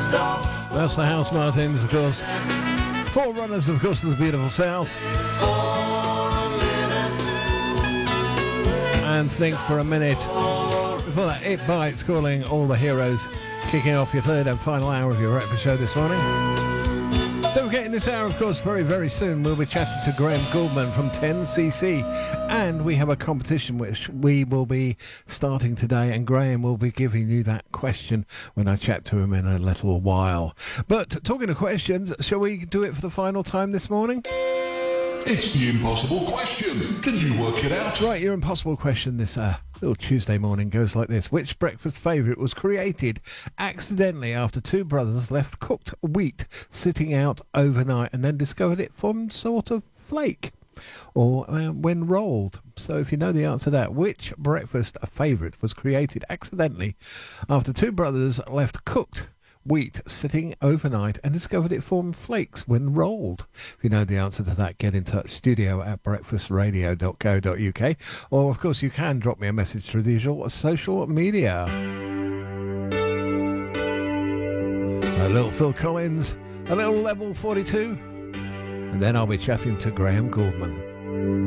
That's the House Martins, of course. Forerunners, of course, of the beautiful South. And think for a minute. Before that, It Bites calling All the Heroes, kicking off your third and final hour of your breakfast show this morning. Don't forget, in this hour, of course, very, very soon, we'll be chatting to Graham Gouldman from 10cc. And we have a competition which we will be starting today, and Graham will be giving you that question when I chat to him in a little while. But talking of questions, shall we do it for the final time this morning? It's the impossible question. Can you work it out? Right, your impossible question this little Tuesday morning goes like this. Which breakfast favourite was created accidentally after two brothers left cooked wheat sitting out overnight and then discovered it formed sort of flake? Or when rolled? So if you know the answer to that, which breakfast favourite was created accidentally after two brothers left cooked wheat sitting overnight and discovered it formed flakes when rolled? If you know the answer to that, get in touch, studio@breakfastradio.co.uk, or of course you can drop me a message through the usual social media. A little Phil Collins, a little Level 42, and then I'll be chatting to Graham Gouldman.